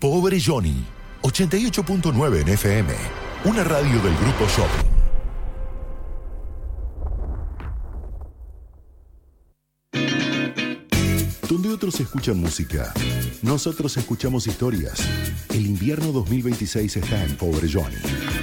Pobre Johnny, 88.9 en FM, una radio del Grupo Shopping. Donde otros escuchan música, nosotros escuchamos historias. El invierno 2026 está en Pobre Johnny.